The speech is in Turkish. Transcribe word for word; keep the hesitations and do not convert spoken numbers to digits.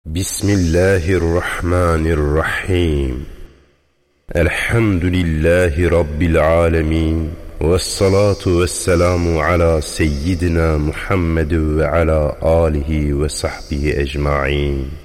Bismillahirrahmanirrahim. Elhamdülillahi Rabbil alemin. Vessalatu vesselamu ala seyyidina Muhammed ve ala alihi ve sahbihi ecma'in.